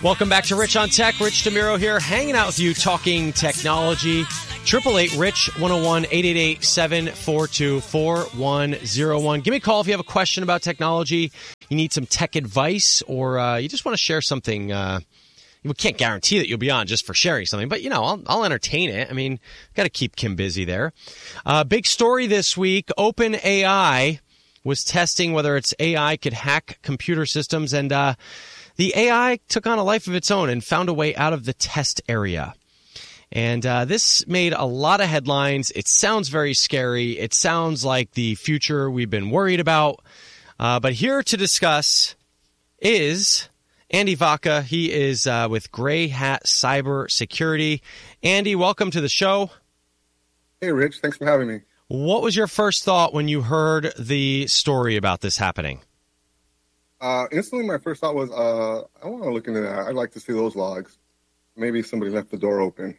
Welcome back to Rich on Tech. Rich DeMiro here, hanging out with you, talking technology. 888-RICH-101, 888-742-4101. Give me a call if you have a question about technology, you need some tech advice, or you just want to share something. We can't guarantee that you'll be on just for sharing something, but, I'll entertain it. I mean, got to keep Kim busy there. Big story this week. OpenAI was testing whether its AI could hack computer systems, and the AI took on a life of its own and found a way out of the test area. And this made a lot of headlines. It sounds very scary. It sounds like the future we've been worried about. But here to discuss is Andy Vaca. He is with Gray Hat Cyber Security. Andy, welcome to the show. Hey, Rich. Thanks for having me. What was your first thought when you heard the story about this happening? Instantly, my first thought was, I want to look into that. I'd like to see those logs. Maybe somebody left the door open.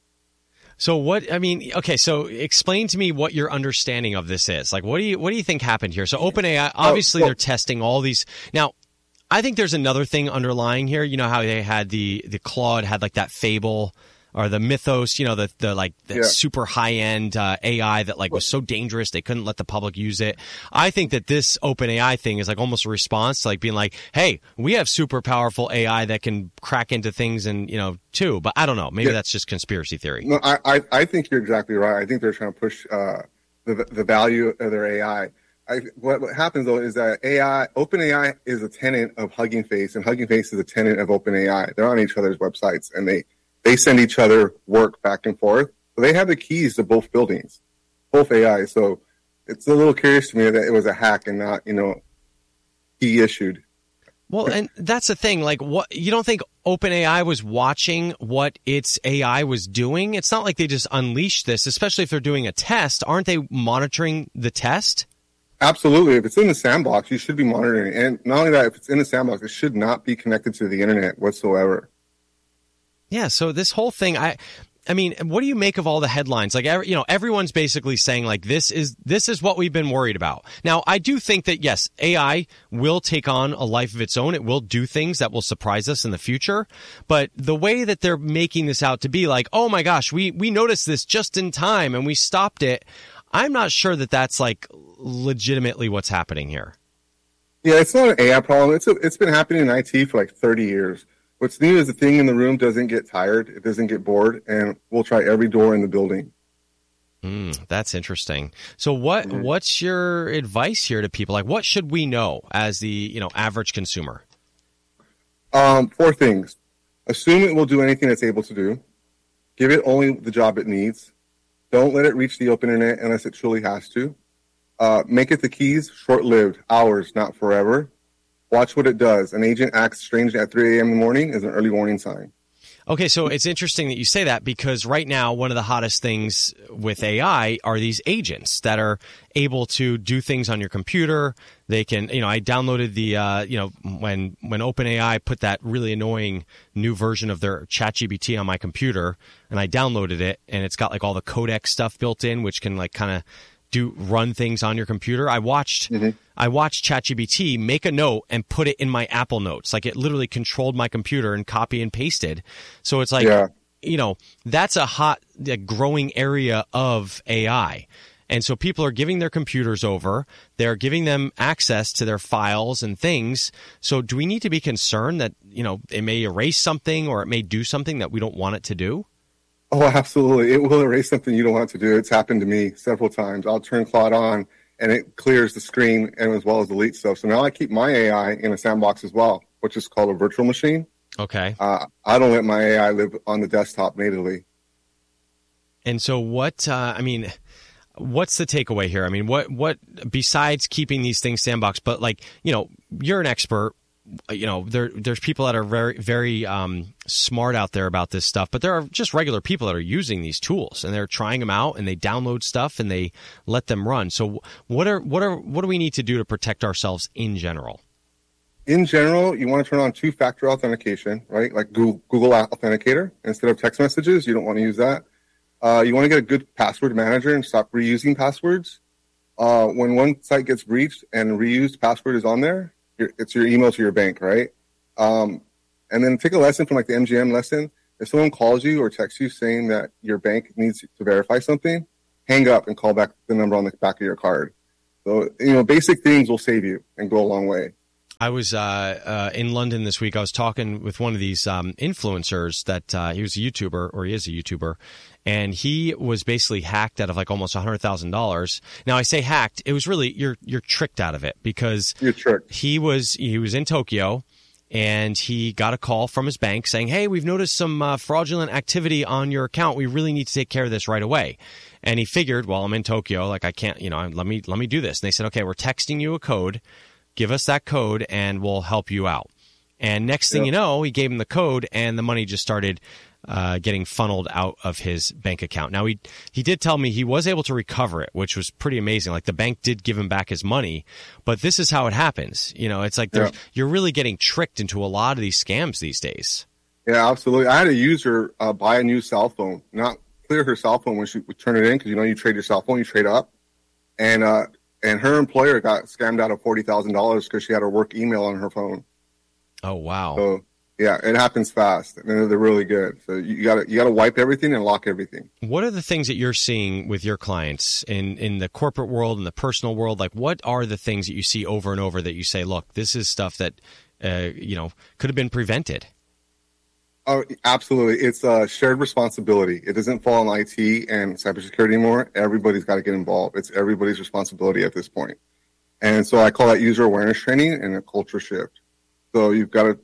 So so explain to me what your understanding of this is. Like, what do you think happened here? So OpenAI, obviously they're testing all these. Now, I think there's another thing underlying here. You know how they had the Claude had like that Fable or the Mythos, the super high-end AI that was so dangerous they couldn't let the public use it. I think that this OpenAI thing is like almost a response to being like, hey, we have super powerful AI that can crack into things and, too. But I don't know. Maybe that's just conspiracy theory. No, I think you're exactly right. I think they're trying to push the value of their AI. What happens, though, is that OpenAI is a tenant of Hugging Face, and Hugging Face is a tenant of OpenAI. They're on each other's websites, and they send each other work back and forth. So they have the keys to both buildings, both AI. So it's a little curious to me that it was a hack and not, key issued. Well, and that's the thing. What you don't think OpenAI was watching what its AI was doing? It's not like they just unleashed this, especially if they're doing a test. Aren't they monitoring the test? Absolutely. If it's in the sandbox, you should be monitoring. And not only that, if it's in the sandbox, it should not be connected to the internet whatsoever. Yeah, so this whole thing, I mean, what do you make of all the headlines? Everyone's basically saying this is what we've been worried about. Now, I do think that yes, AI will take on a life of its own. It will do things that will surprise us in the future. But the way that they're making this out to be like, oh my gosh, we noticed this just in time and we stopped it. I'm not sure that that's legitimately what's happening here. Yeah, it's not an AI problem. It's been happening in IT for 30 years. What's new is the thing in the room doesn't get tired, it doesn't get bored, and we'll try every door in the building. That's interesting. So what's your advice here to people? What should we know as the average consumer? 4 things. Assume it will do anything it's able to do. Give it only the job it needs. Don't let it reach the open internet unless it truly has to. Make it the keys short-lived, hours, not forever. Watch what it does. An agent acts strangely at 3 a.m. in the morning is an early warning sign. Okay, so it's interesting that you say that because right now one of the hottest things with AI are these agents that are able to do things on your computer. They can, I downloaded the, when OpenAI put that really annoying new version of their ChatGPT on my computer, and I downloaded it, and it's got all the codec stuff built in, which can kind of run things on your computer. I watched ChatGPT make a note and put it in my Apple Notes. It literally controlled my computer and copy and pasted. So it's that's a hot growing area of AI. And so people are giving their computers over. They're giving them access to their files and things. So do we need to be concerned that, it may erase something or it may do something that we don't want it to do? Oh, absolutely. It will erase something you don't want to do. It's happened to me several times. I'll turn Claude on and it clears the screen and as well as delete stuff. So now I keep my AI in a sandbox as well, which is called a virtual machine. Okay. I don't let my AI live on the desktop natively. And so what's the takeaway here? I mean, what besides keeping these things sandbox, but you're an expert. There's people that are very, very smart out there about this stuff, but there are just regular people that are using these tools and they're trying them out and they download stuff and they let them run. So what do we need to do to protect ourselves in general? In general, you want to turn on 2-factor authentication, right? Like Google Authenticator instead of text messages. You don't want to use that. You want to get a good password manager and stop reusing passwords. When one site gets breached and reused password is on there, it's your email to your bank, right? And then take a lesson from like the MGM lesson. If someone calls you or texts you saying that your bank needs to verify something, hang up and call back the number on the back of your card. So, basic things will save you and go a long way. I was in London this week. I was talking with one of these influencers that he was a YouTuber, or he is a YouTuber, and he was basically hacked out of like almost $100,000. Now, I say hacked. It was really you're tricked out of it because you're tricked. He was in Tokyo, and he got a call from his bank saying, "Hey, we've noticed some fraudulent activity on your account. We really need to take care of this right away." And he figured, well, I'm in Tokyo, like I can't, let me do this. And they said, "Okay, we're texting you a code. Give us that code and we'll help you out." And next thing you know, he gave him the code and the money just started getting funneled out of his bank account. Now, he did tell me he was able to recover it, which was pretty amazing. Like the bank did give him back his money, but this is how it happens. It's like you're really getting tricked into a lot of these scams these days. Yeah, absolutely. I had a user buy a new cell phone, not clear her cell phone when she would turn it in because, you trade your cell phone, you trade up. And her employer got scammed out of $40,000 because she had her work email on her phone. Oh, wow. So, yeah, it happens fast. And they're really good. So you gotta wipe everything and lock everything. What are the things that you're seeing with your clients in the corporate world and the personal world? Like, what are the things that you see over and over that you say, look, this is stuff that, could have been prevented? Oh, absolutely. It's a shared responsibility. It doesn't fall on IT and cybersecurity anymore. Everybody's got to get involved. It's everybody's responsibility at this point. And so I call that user awareness training and a culture shift. So you got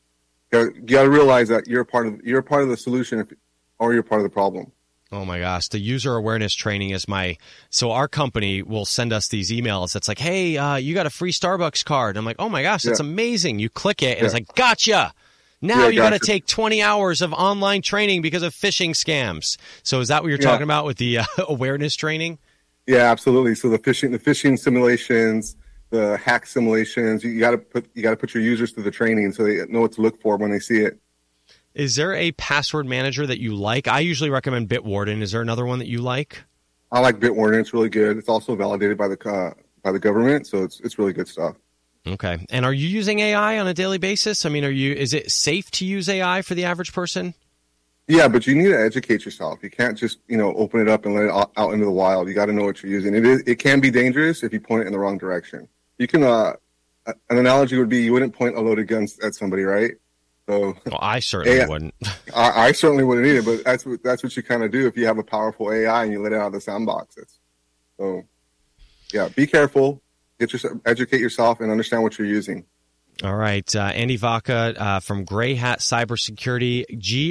to realize that you're part of the solution or you're part of the problem. Oh my gosh. The user awareness training is so our company will send us these emails that's like, "Hey, you got a free Starbucks card." I'm like, "Oh my gosh, that's amazing." You click it and it's like, "Gotcha. Now you got to take 20 hours of online training because of phishing scams." So is that what you're talking about with the awareness training? Yeah, absolutely. So the phishing simulations, the hack simulations, you got to put your users through the training so they know what to look for when they see it. Is there a password manager that you like? I usually recommend Bitwarden. Is there another one that you like? I like Bitwarden. It's really good. It's also validated by the government, so it's really good stuff. Okay. And are you using AI on a daily basis? I mean, is it safe to use AI for the average person? Yeah, but you need to educate yourself. You can't just, open it up and let it out into the wild. You got to know what you're using. It can be dangerous if you point it in the wrong direction. You can, an analogy would be you wouldn't point a loaded gun at somebody, right? So well, I certainly wouldn't. I certainly wouldn't either, but that's what you kind of do if you have a powerful AI and you let it out of the sandbox. So, yeah, be careful. Educate yourself and understand what you're using. All right. Andy Vaca from Gray Hat Cybersecurity,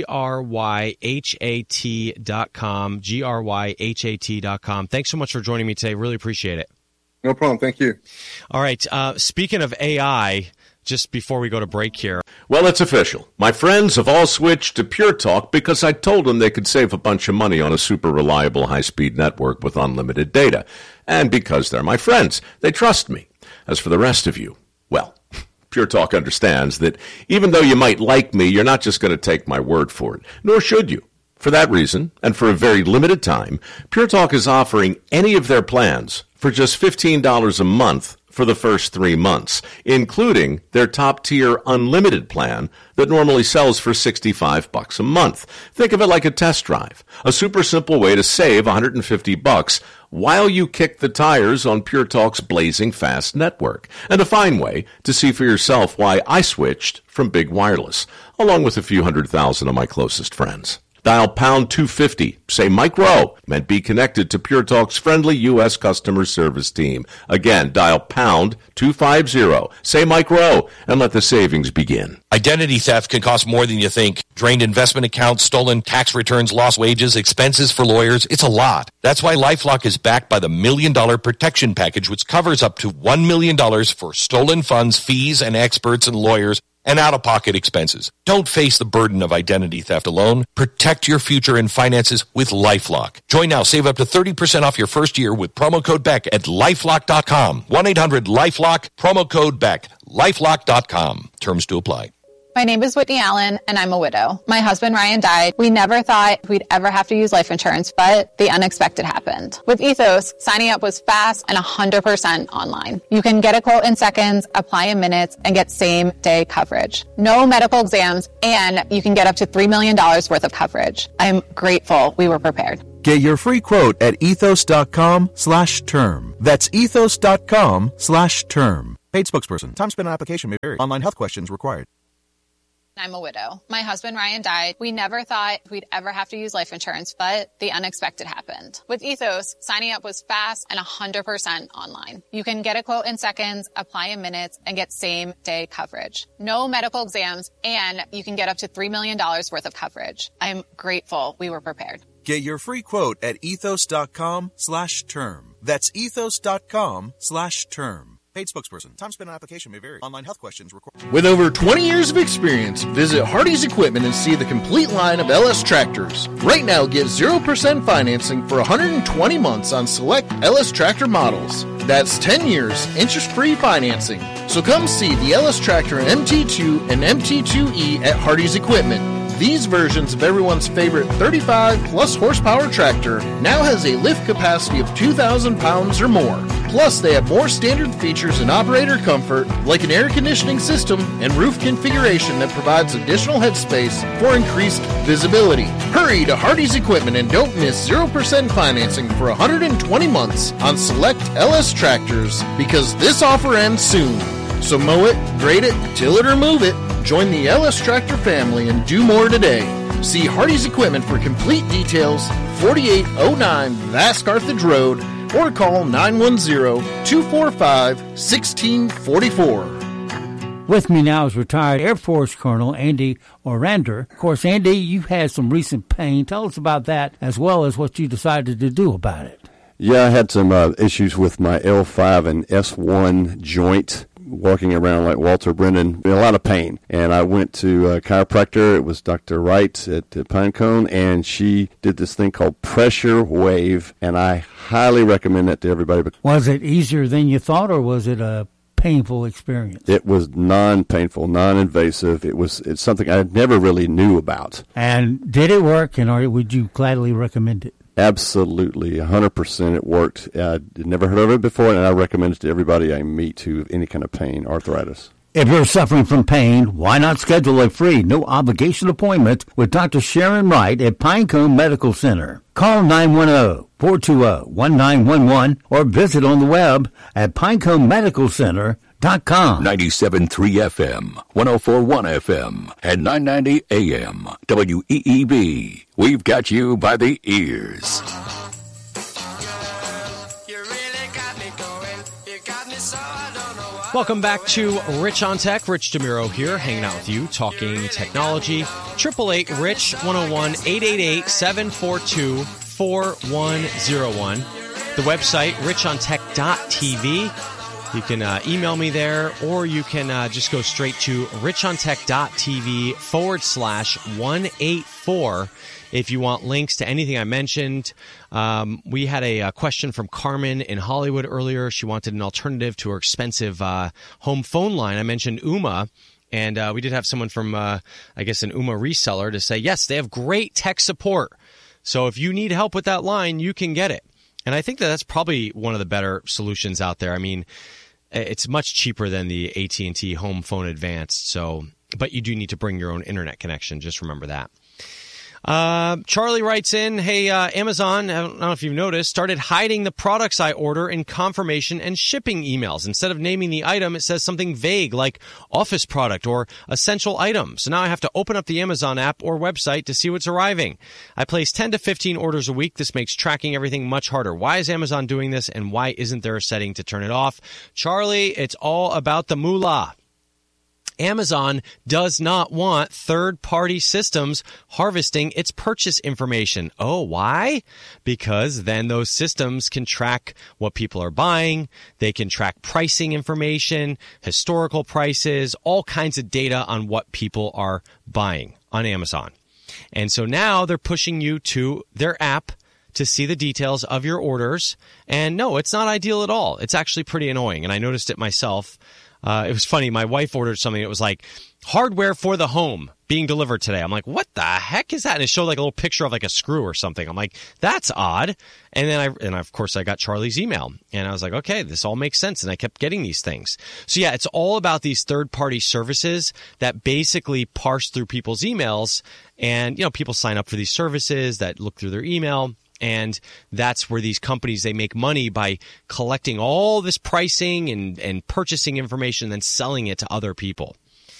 GRYHAT.com, GRYHAT.com. Thanks so much for joining me today. Really appreciate it. No problem. Thank you. All right. Speaking of AI, just before we go to break here. Well, it's official. My friends have all switched to Pure Talk because I told them they could save a bunch of money on a super reliable high-speed network with unlimited data. And because they're my friends, they trust me. As for the rest of you, well, Pure Talk understands that even though you might like me, you're not just going to take my word for it, nor should you. For that reason, and for a very limited time, Pure Talk is offering any of their plans for just $15 a month for the first 3 months, including their top-tier unlimited plan that normally sells for $65 a month. Think of it like a test drive, a super simple way to save $150 while you kick the tires on Pure Talk's blazing fast network, and a fine way to see for yourself why I switched from Big Wireless, along with a few 100,000 of my closest friends. Dial pound 250, say Mike Rowe, and be connected to Pure Talk's friendly U.S. customer service team. Again, dial pound 250, say Mike Rowe, and let the savings begin. Identity theft can cost more than you think. Drained investment accounts, stolen tax returns, lost wages, expenses for lawyers. It's a lot. That's why LifeLock is backed by the $1 Million Protection Package, which covers up to $1 million for stolen funds, fees, and experts and lawyers, and out-of-pocket expenses. Don't face the burden of identity theft alone. Protect your future and finances with LifeLock. Join now. Save up to 30% off your first year with promo code BECK at LifeLock.com. 1-800-LifeLock, promo code BECK. LifeLock.com. Terms to apply. My name is Whitney Allen, and I'm a widow. My husband, Ryan, died. We never thought we'd ever have to use life insurance, but the unexpected happened. With Ethos, signing up was fast and 100% online. You can get a quote in seconds, apply in minutes, and get same-day coverage. No medical exams, and you can get up to $3 million worth of coverage. I'm grateful we were prepared. Get your free quote at ethos.com/term. That's ethos.com/term. Paid spokesperson. Time spent on application may vary. Online health questions required. I'm a widow. My husband, Ryan, died. We never thought we'd ever have to use life insurance, but the unexpected happened. With Ethos, signing up was fast and 100% online. You can get a quote in seconds, apply in minutes, and get same-day coverage. No medical exams, and you can get up to $3 million worth of coverage. I'm grateful we were prepared. Get your free quote at ethos.com/term. That's ethos.com/term. Paid spokesperson. Time spent on application may vary. Online health questions required. With over 20 years of experience, visit Hardy's Equipment and see the complete line of LS tractors. Right now, get 0% financing for 120 months on select LS tractor models. That's 10 years interest-free financing. So come see the LS Tractor MT2 and MT2E at Hardy's Equipment. These versions of everyone's favorite 35-plus horsepower tractor now has a lift capacity of 2,000 pounds or more. Plus, they have more standard features and operator comfort, like an air conditioning system and roof configuration that provides additional headspace for increased visibility. Hurry to Hardy's Equipment and don't miss 0% financing for 120 months on select LS tractors, because this offer ends soon. So mow it, grade it, till it or move it. Join the LS Tractor family and do more today. See Hardy's Equipment for complete details, 4809 Vast Carthage Road, or call 910-245-1644. With me now is retired Air Force Colonel Andy Orander. Of course, Andy, you've had some recent pain. Tell us about that, as well as what you decided to do about it. Yeah, I had some issues with my L5 and S1 joint, walking around like Walter Brennan, a lot of pain. And I went to a chiropractor. It was Dr. Wright at Pinecone, and she did this thing called Pressure Wave, and I highly recommend that to everybody. Was it easier than you thought, or was it a painful experience? It was non-painful, non-invasive. It's something I never really knew about. And did it work, and would you gladly recommend it? Absolutely, 100% it worked. I'd never heard of it before, and I recommend it to everybody I meet who have any kind of pain, arthritis. If you're suffering from pain, why not schedule a free, no-obligation appointment with Dr. Sharon Wright at Pinecone Medical Center? Call 910-420-1911 or visit on the web at pineconemedicalcenter.com. 97.3 FM, 104.1 FM, and 990 AM. WEEB. We've got you by the ears. Welcome back to Rich on Tech. Rich DeMuro here, hanging out with you, talking technology. 888-RICH 101 888-742-4101. The website, richontech.tv. You can email me there, or you can just go straight to richontech.tv/184 if you want links to anything I mentioned. We had a question from Carmen in Hollywood earlier. She wanted an alternative to her expensive home phone line. I mentioned Ooma, and we did have someone from, I guess, an Ooma reseller to say, yes, they have great tech support. So if you need help with that line, you can get it. And I think that's probably one of the better solutions out there. I mean, it's much cheaper than the AT&T Home Phone Advanced, but you do need to bring your own internet connection. Just remember that. Charlie writes in, hey, Amazon, I don't know if you've noticed, started hiding the products I order in confirmation and shipping emails. Instead of naming the item, it says something vague like office product or essential item. So now I have to open up the Amazon app or website to see what's arriving. I place 10 to 15 orders a week. This makes tracking everything much harder. Why is Amazon doing this, and why isn't there a setting to turn it off? Charlie, it's all about the moolah. Amazon does not want third-party systems harvesting its purchase information. Oh, why? Because then those systems can track what people are buying. They can track pricing information, historical prices, all kinds of data on what people are buying on Amazon. And so now they're pushing you to their app to see the details of your orders. And no, it's not ideal at all. It's actually pretty annoying. And I noticed it myself. It was funny. My wife ordered something. It was like hardware for the home being delivered today. I'm like, what the heck is that? And it showed like a little picture of like a screw or something. I'm like, that's odd. And then of course I got Charlie's email and I was like, okay, this all makes sense. And I kept getting these things. So yeah, it's all about these third-party services that basically parse through people's emails. And, people sign up for these services that look through their email. And that's where these companies, they make money by collecting all this pricing and purchasing information and then selling it to other people.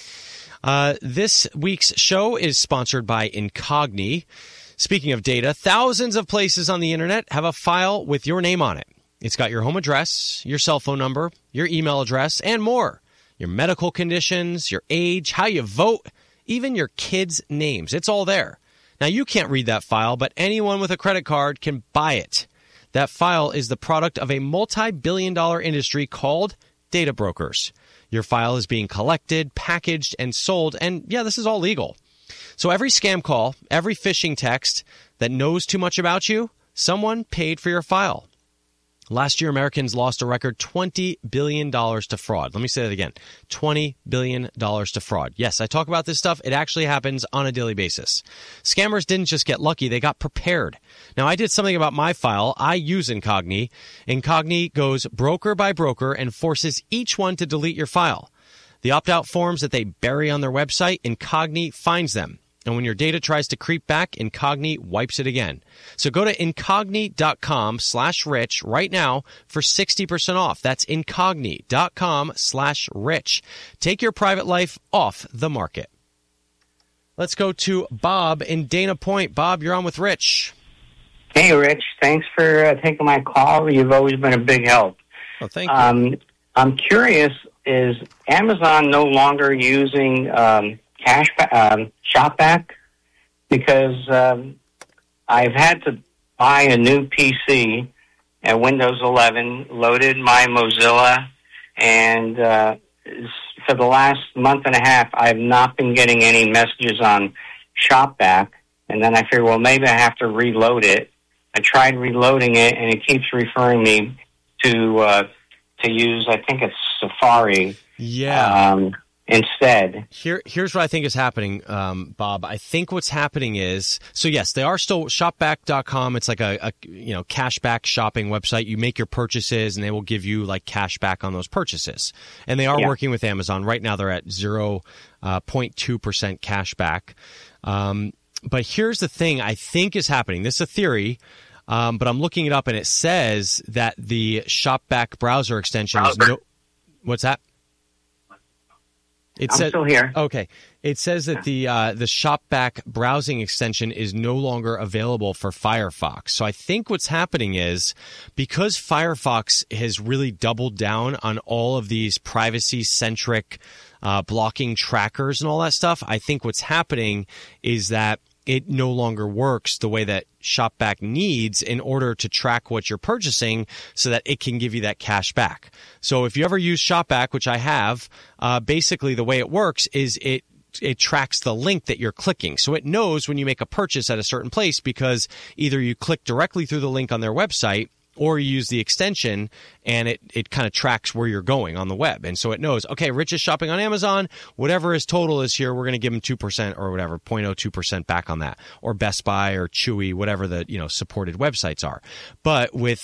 This week's show is sponsored by Incogni. Speaking of data, thousands of places on the internet have a file with your name on it. It's got your home address, your cell phone number, your email address, and more. Your medical conditions, your age, how you vote, even your kids' names. It's all there. Now, you can't read that file, but anyone with a credit card can buy it. That file is the product of a multi-billion-dollar industry called data brokers. Your file is being collected, packaged, and sold, and yeah, this is all legal. So every scam call, every phishing text that knows too much about you, someone paid for your file. Last year, Americans lost a record $20 billion to fraud. Let me say that again. $20 billion to fraud. Yes, I talk about this stuff. It actually happens on a daily basis. Scammers didn't just get lucky. They got prepared. Now, I did something about my file. I use Incogni. Incogni goes broker by broker and forces each one to delete your file. The opt-out forms that they bury on their website, Incogni finds them. And when your data tries to creep back, Incogni wipes it again. So go to Incogni.com/rich right now for 60% off. That's Incogni.com/rich. Take your private life off the market. Let's go to Bob in Dana Point. Bob, you're on with Rich. Hey, Rich. Thanks for taking my call. You've always been a big help. Oh, thank you. I'm curious, is Amazon no longer using Shopback? Because I've had to buy a new PC at Windows 11, loaded my Mozilla, and for the last month and a half, I've not been getting any messages on Shopback. And then I figured, well, maybe I have to reload it. I tried reloading it, and it keeps referring me to use, I think it's Safari. Yeah. Instead. Here's what I think is happening, Bob. I think what's happening is, so yes, they are still shopback.com. It's like a cashback shopping website. You make your purchases and they will give you like cash back on those purchases. And they are working with Amazon. Right now they're at 0.2% cash back. But here's the thing I think is happening. This is a theory. But I'm looking it up and it says that the Shopback browser extension is what's that? I'm still here. Okay. It says that the Shopback browsing extension is no longer available for Firefox. So I think what's happening is because Firefox has really doubled down on all of these privacy-centric blocking trackers and all that stuff, I think what's happening is that it no longer works the way that Shopback needs in order to track what you're purchasing so that it can give you that cash back. So if you ever use Shopback, which I have, basically the way it works is it tracks the link that you're clicking. So it knows when you make a purchase at a certain place because either you click directly through the link on their website or you use the extension and it kind of tracks where you're going on the web. And so it knows, okay, Rich is shopping on Amazon. Whatever his total is here, we're going to give him 2% or whatever, 0.02% back on that. Or Best Buy or Chewy, whatever the supported websites are. But with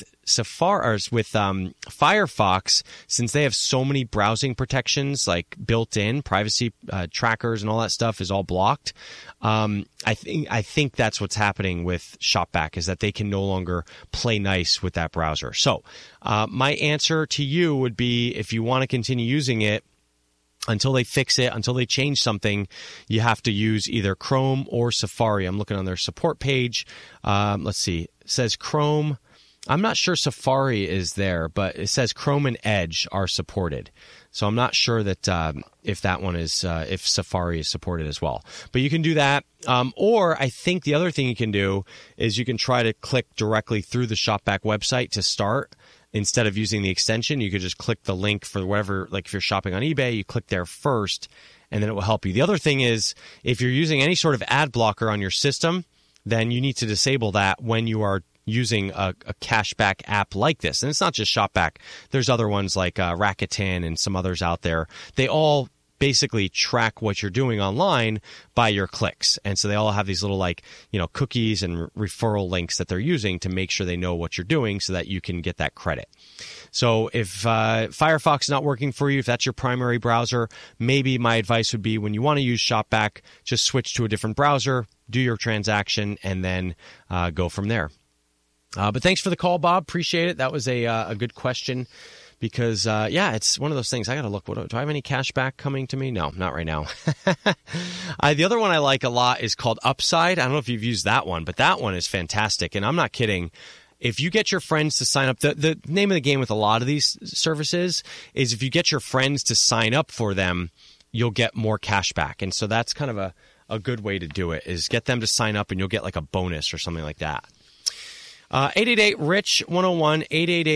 Firefox, since they have so many browsing protections like built in, privacy trackers and all that stuff is all blocked. I think that's what's happening with Shopback is that they can no longer play nice with that browser. So my answer to you would be if you want to continue using it, until they fix it, until they change something, you have to use either Chrome or Safari. I'm looking on their support page. Let's see. It says Chrome. I'm not sure Safari is there, but it says Chrome and Edge are supported. So I'm not sure that if that one is if Safari is supported as well. But you can do that. Or I think the other thing you can do is you can try to click directly through the Shopback website to start. Instead of using the extension, you could just click the link for whatever, like if you're shopping on eBay, you click there first, and then it will help you. The other thing is if you're using any sort of ad blocker on your system, then you need to disable that when you are using a cashback app like this. And it's not just Shopback. There's other ones like Rakuten and some others out there. They all basically track what you're doing online by your clicks. And so they all have these little cookies and referral links that they're using to make sure they know what you're doing so that you can get that credit. So if Firefox is not working for you, if that's your primary browser, maybe my advice would be when you want to use Shopback, just switch to a different browser, do your transaction, and then go from there. But thanks for the call, Bob. Appreciate it. That was a good question. Because, it's one of those things. I got to look. Do I have any cash back coming to me? No, not right now. The other one I like a lot is called Upside. I don't know if you've used that one, but that one is fantastic. And I'm not kidding. If you get your friends to sign up, the name of the game with a lot of these services is if you get your friends to sign up for them, you'll get more cash back. And so that's kind of a good way to do it, is get them to sign up and you'll get like a bonus or something like that. 888-RICH-101,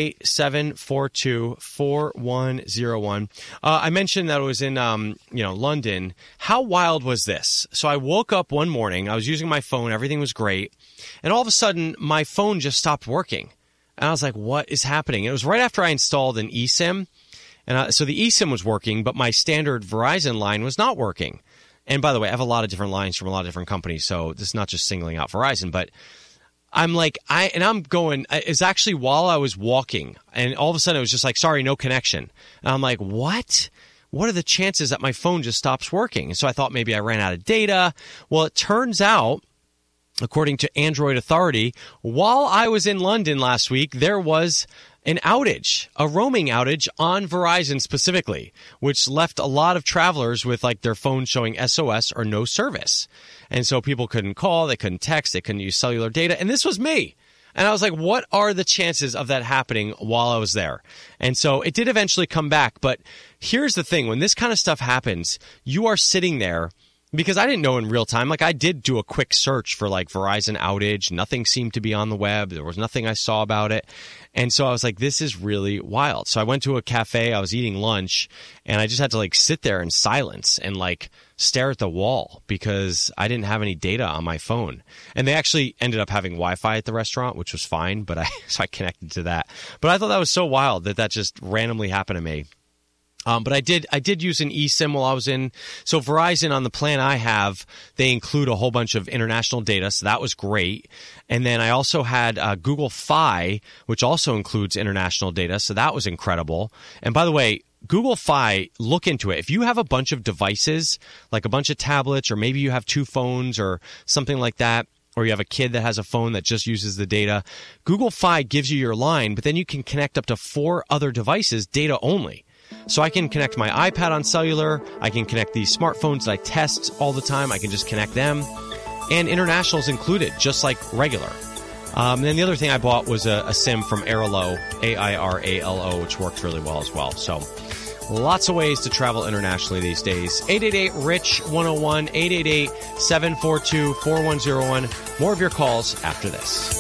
888-742-4101. I mentioned that it was in, London. How wild was this? So I woke up one morning, I was using my phone, everything was great, and all of a sudden, my phone just stopped working. And I was like, what is happening? And it was right after I installed an eSIM, and so the eSIM was working, but my standard Verizon line was not working. And by the way, I have a lot of different lines from a lot of different companies, so this is not just singling out Verizon, but I'm like, it's actually while I was walking, and all of a sudden it was just like, sorry, no connection. And I'm like, what? What are the chances that my phone just stops working? And so I thought maybe I ran out of data. Well, it turns out, according to Android Authority, while I was in London last week, there was an outage, a roaming outage on Verizon specifically, which left a lot of travelers with like their phones showing SOS or no service. And so people couldn't call, they couldn't text, they couldn't use cellular data. And this was me. And I was like, what are the chances of that happening while I was there? And so it did eventually come back. But here's the thing. When this kind of stuff happens, you are sitting there, because I didn't know in real time. Like I did do a quick search for like Verizon outage. Nothing seemed to be on the web. There was nothing I saw about it. And so I was like, this is really wild. So I went to a cafe. I was eating lunch and I just had to like sit there in silence and like stare at the wall because I didn't have any data on my phone. And they actually ended up having Wi-Fi at the restaurant, which was fine. But so I connected to that. But I thought that was so wild that just randomly happened to me. But I did use an eSIM while I was in. So Verizon, on the plan I have, they include a whole bunch of international data. So that was great. And then I also had Google Fi, which also includes international data. So that was incredible. And by the way, Google Fi, look into it. If you have a bunch of devices, like a bunch of tablets, or maybe you have two phones or something like that, or you have a kid that has a phone that just uses the data, Google Fi gives you your line, but then you can connect up to 4 other devices data only. So I can connect my iPad on cellular. I can connect these smartphones that I test all the time. I can just connect them. And international is included, just like regular. And then the other thing I bought was a SIM from Airalo, AIRALO, which works really well as well. So lots of ways to travel internationally these days. 888-RICH-101, 888-742-4101. More of your calls after this.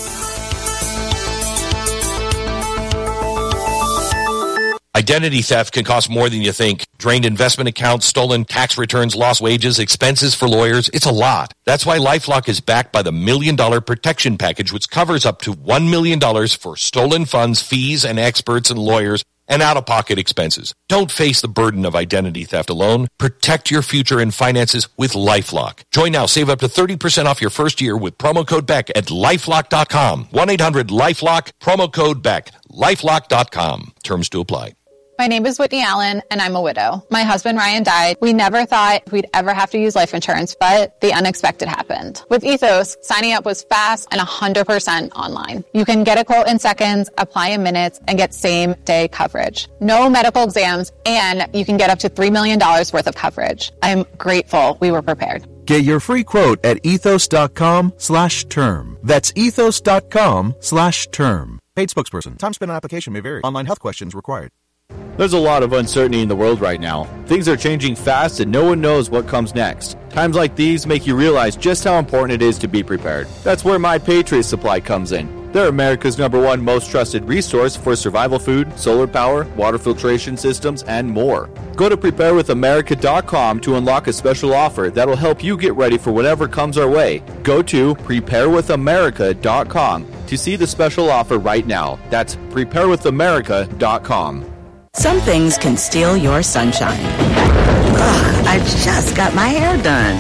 Identity theft can cost more than you think. Drained investment accounts, stolen tax returns, lost wages, expenses for lawyers. It's a lot. That's why LifeLock is backed by the $1 Million Protection Package, which covers up to $1 million for stolen funds, fees, and experts and lawyers, and out-of-pocket expenses. Don't face the burden of identity theft alone. Protect your future and finances with LifeLock. Join now. Save up to 30% off your first year with promo code BECK at LifeLock.com. 1-800-LifeLock, promo code BECK. LifeLock.com. Terms to apply. My name is Whitney Allen, and I'm a widow. My husband, Ryan, died. We never thought we'd ever have to use life insurance, but the unexpected happened. With Ethos, signing up was fast and 100% online. You can get a quote in seconds, apply in minutes, and get same-day coverage. No medical exams, and you can get up to $3 million worth of coverage. I'm grateful we were prepared. Get your free quote at ethos.com/term. That's ethos.com/term. Paid spokesperson. Time spent on application may vary. Online health questions required. There's a lot of uncertainty in the world right now. Things are changing fast and no one knows what comes next. Times like these make you realize just how important it is to be prepared. That's where My Patriot Supply comes in. They're America's #1 most trusted resource for survival food, solar power, water filtration systems, and more. Go to preparewithamerica.com to unlock a special offer that'll help you get ready for whatever comes our way. Go to preparewithamerica.com. to see the special offer right now. That's preparewithamerica.com. Some things can steal your sunshine. Ugh, I just got my hair done.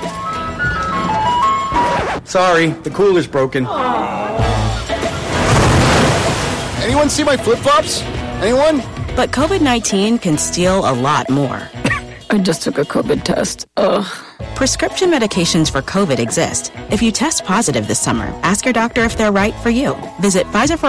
Sorry, the cooler's broken. Anyone see my flip-flops? Anyone? But COVID-19 can steal a lot more. I just took a COVID test. Ugh. Prescription medications for COVID exist. If you test positive this summer, ask your doctor if they're right for you. Visit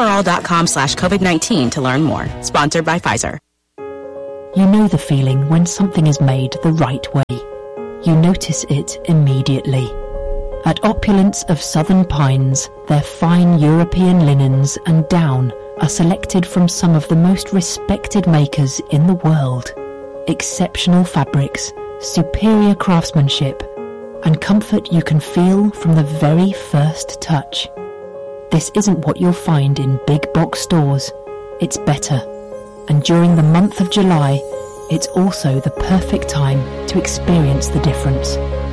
PfizerForAll.com/COVID-19 to learn more. Sponsored by Pfizer. You know the feeling when something is made the right way. You notice it immediately. At Opulence of Southern Pines, their fine European linens and down are selected from some of the most respected makers in the world. Exceptional fabrics, superior craftsmanship, and comfort you can feel from the very first touch. This isn't what you'll find in big box stores. It's better. And during the month of July, it's also the perfect time to experience the difference.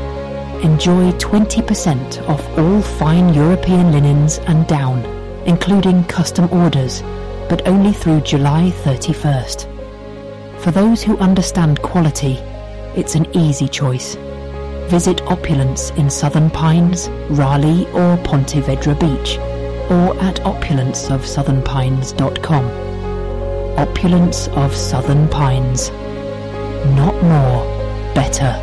Enjoy 20% off all fine European linens and down, including custom orders, but only through July 31st. For those who understand quality, it's an easy choice. Visit Opulence in Southern Pines, Raleigh or Ponte Vedra Beach, or at opulenceofsouthernpines.com. Opulence of Southern Pines. Not more, better.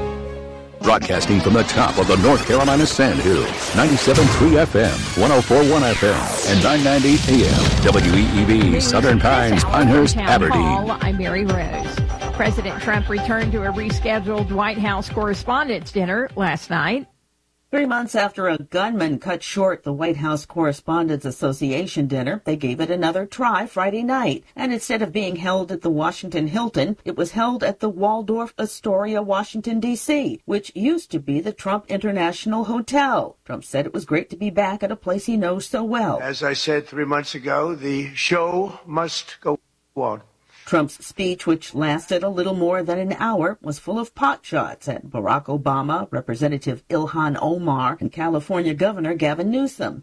Broadcasting from the top of the North Carolina Sandhills, 97.3 FM, 104.1 FM, and 990 AM, WEEB, Southern Pines, Pinehurst, Aberdeen. I'm Mary Rose. President Trump returned to a rescheduled White House Correspondents' Dinner last night. 3 months after a gunman cut short the White House Correspondents Association dinner, they gave it another try Friday night. And instead of being held at the Washington Hilton, it was held at the Waldorf Astoria, Washington, D.C., which used to be the Trump International Hotel. Trump said it was great to be back at a place he knows so well. As I said 3 months ago, the show must go on. Trump's speech, which lasted a little more than an hour, was full of pot shots at Barack Obama, Representative Ilhan Omar, and California Governor Gavin Newsom.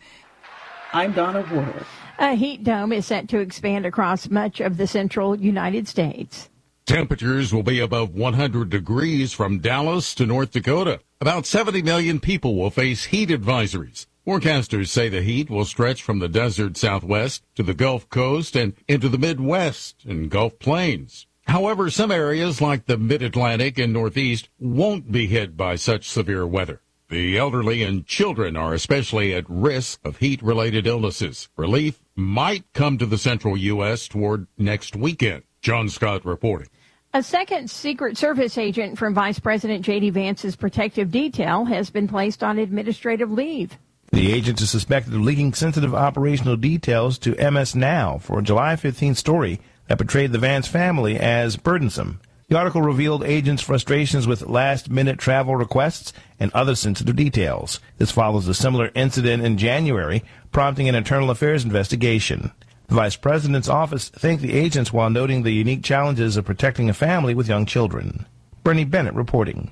I'm Donna Warder. A heat dome is set to expand across much of the central United States. Temperatures will be above 100 degrees from Dallas to North Dakota. About 70 million people will face heat advisories. Forecasters say the heat will stretch from the desert Southwest to the Gulf Coast and into the Midwest and Gulf Plains. However, some areas like the Mid-Atlantic and Northeast won't be hit by such severe weather. The elderly and children are especially at risk of heat-related illnesses. Relief might come to the central U.S. toward next weekend. John Scott reporting. A second Secret Service agent from Vice President J.D. Vance's protective detail has been placed on administrative leave. The agent is suspected of leaking sensitive operational details to MS Now for a July 15th story that portrayed the Vance family as burdensome. The article revealed agents' frustrations with last-minute travel requests and other sensitive details. This follows a similar incident in January, prompting an internal affairs investigation. The Vice President's office thanked the agents while noting the unique challenges of protecting a family with young children. Bernie Bennett reporting.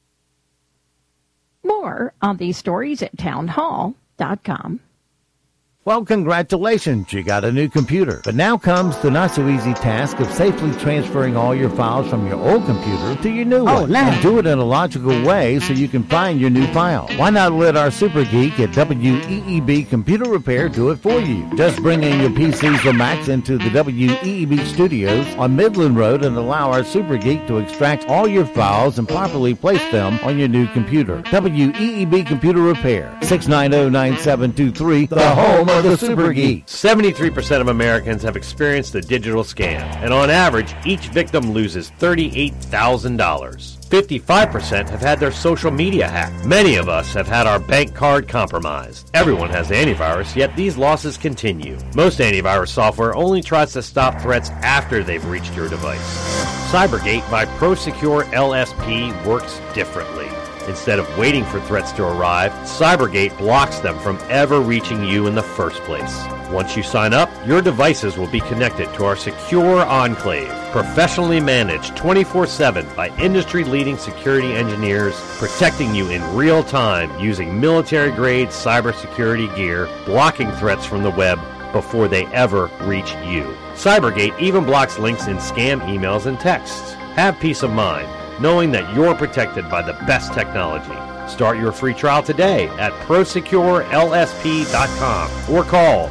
More on these stories at townhall.com. Well, congratulations, you got a new computer. But now comes the not-so-easy task of safely transferring all your files from your old computer to your new one. And do it in a logical way so you can find your new file. Why not let our super geek at WEEB Computer Repair do it for you? Just bring in your PCs or Macs into the WEEB studios on Midland Road and allow our super geek to extract all your files and properly place them on your new computer. WEEB Computer Repair, 690-9723, the home of the Super Geek. 73% of Americans have experienced a digital scam, and on average, each victim loses $38,000. 55% have had their social media hacked. Many of us have had our bank card compromised. Everyone has antivirus, yet these losses continue. Most antivirus software only tries to stop threats after they've reached your device. Cybergate by ProSecure LSP works differently. Instead of waiting for threats to arrive, Cybergate blocks them from ever reaching you in the first place. Once you sign up, your devices will be connected to our secure enclave, professionally managed 24/7 by industry-leading security engineers, protecting you in real time using military-grade cybersecurity gear, blocking threats from the web before they ever reach you. Cybergate even blocks links in scam emails and texts. Have peace of mind, knowing that you're protected by the best technology. Start your free trial today at ProSecureLSP.com or call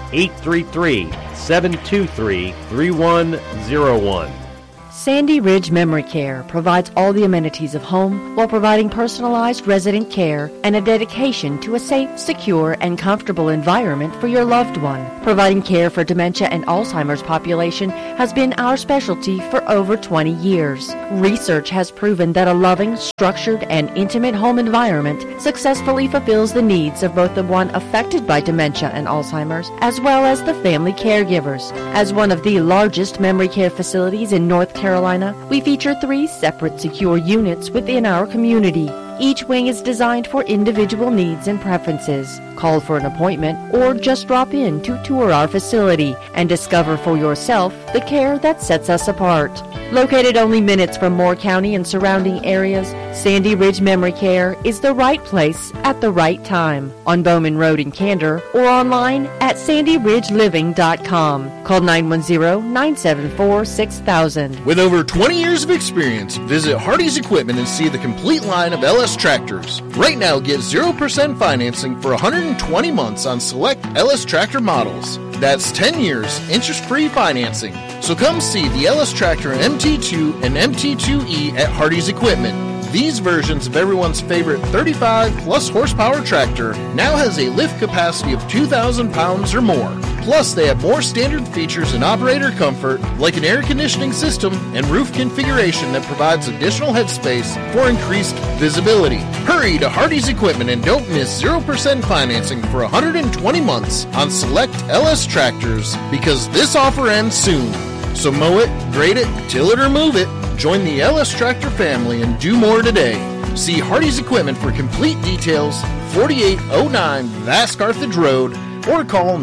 833-723-3101. Sandy Ridge Memory Care provides all the amenities of home while providing personalized resident care and a dedication to a safe, secure, and comfortable environment for your loved one. Providing care for dementia and Alzheimer's population has been our specialty for over 20 years. Research has proven that a loving, structured, and intimate home environment successfully fulfills the needs of both the one affected by dementia and Alzheimer's as well as the family caregivers. As one of the largest memory care facilities in North Carolina, we feature 3 separate secure units within our community. Each wing is designed for individual needs and preferences. Call for an appointment or just drop in to tour our facility and discover for yourself the care that sets us apart. Located only minutes from Moore County and surrounding areas, Sandy Ridge Memory Care is the right place at the right time on Bowman Road in Candor or online at sandyridgeliving.com. Call 910-974-6000. With over 20 years of experience, visit Hardy's Equipment and see the complete line of LS tractors. Right now, get 0% financing for 120 months on select LS tractor models. That's 10 years, interest-free financing. So come see the LS Tractor MT2 and MT2E at Hardy's Equipment. These versions of everyone's favorite 35-plus horsepower tractor now has a lift capacity of 2,000 pounds or more. Plus, they have more standard features and operator comfort, like an air conditioning system and roof configuration that provides additional headspace for increased visibility. Hurry to Hardy's Equipment and don't miss 0% financing for 120 months on select LS tractors, because this offer ends soon. So mow it, grade it, till it or move it. Join the LS Tractor family and do more today. See Hardy's Equipment for complete details, 4809 Vask Carthage Road, or call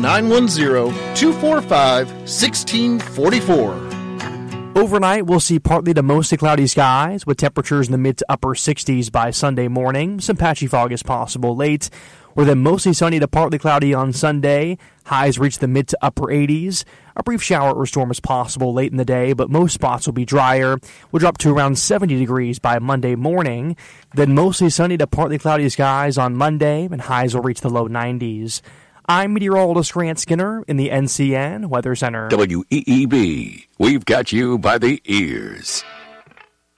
910-245-1644. Overnight, we'll see partly to mostly cloudy skies with temperatures in the mid to upper 60s by Sunday morning. Some patchy fog is possible late. We're then mostly sunny to partly cloudy on Sunday. Highs reach the mid to upper 80s. A brief shower or storm is possible late in the day, but most spots will be drier. We'll drop to around 70 degrees by Monday morning. Then mostly sunny to partly cloudy skies on Monday, and highs will reach the low 90s. I'm meteorologist Grant Skinner in the NCN Weather Center. WEEB. We've got you by the ears.